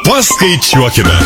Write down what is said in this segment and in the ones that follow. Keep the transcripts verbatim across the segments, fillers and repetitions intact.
Paskaičiuokime.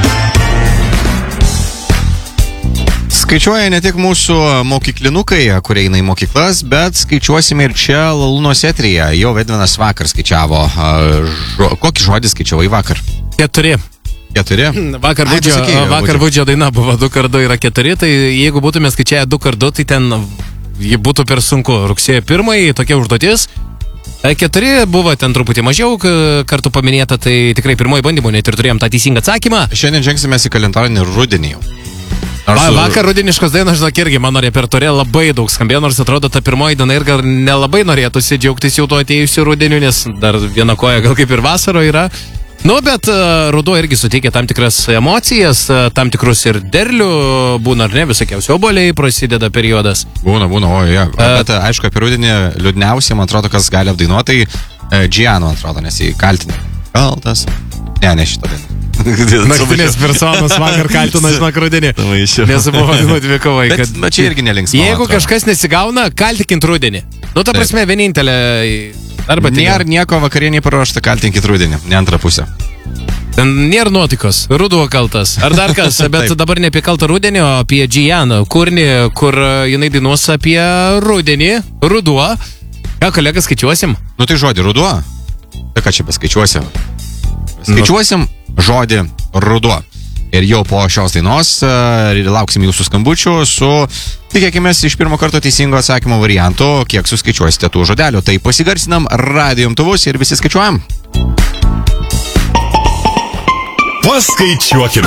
Skaičiuoja ne tik mūsų mokyklinukai, kurie eina į mokyklas, bet skaičiuosime ir čia Lalūnos eteryje. Jau Edvinas vakar skaičiavo. Žo, kokį žodį skaičiavai vakar? Keturi. Keturi? Vakar Ai, Budžio, pasakei, vakar Budžio. Budžio daina buvo du kart du yra keturi, tai jeigu būtume skaičiavę du kart du, tai ten ji būtų per sunku. Rugsėjo pirmąjį tokia užduotis. Keturi buvo ten truputį mažiau kartų paminėta, tai tikrai pirmoji bandymų net ir turėjom tą teisingą atsakymą. Šiandien žengsime į kalendarinį rudenį jau. Va, vakar rudeniškos dainos, žinok, irgi mano repertuare labai daug skambėjo, nors atrodo ta pirmoji diena ir gal nelabai norėtųsi džiaugtis jau to atėjusiu rudeniu, nes dar viena koja gal kaip ir vasaro yra. Nu, bet uh, ruduo irgi suteikia tam tikras emocijas, uh, tam tikrus ir derlių, būna ar ne, visokiausi oboliai, prasideda periodas. Būna, būna, o, ja. Bet uh, aišku, apie rudenį liūdniausiai, man atrodo, kas gali apdainuoti, tai uh, Giano, man atrodo, nes jį kaltina. Kaltas. Ne, ne šitą dainą. Naktinės personos vakar kaltina, žinok, rudenį. Nes buvo dvikovai. Bet, kad... bet čia irgi nelinksma. Jeigu kažkas nesigauna, kaltikint rudenį. Nu, ta prasme, vienintelė... Arba nėra nieko vakarienį paruošta, kaltinkit rudenį, ne antrą pusę. Ten nėra nuotikos, ruduo kaltas. Ar dar kas, bet dabar ne apie kaltą rudenį, o apie Giano kūrinį, kur jinai dainuos apie rudenį, ruduo. Ką, kolegas, skaičiuosim? Nu tai žodį ruduo. Tai ką čia paskaičiuosim? Skaičiuosim žodį ruduo. Ir jau po šios dainos uh, lauksim jūsų skambučių su, tikėkime, iš pirmo karto teisingo atsakymo variantu, kiek suskaičiuosite tų žodelių. Tai pasigarsinam radijo imtuvus ir visi skaičiuojam. Paskaičiuokime.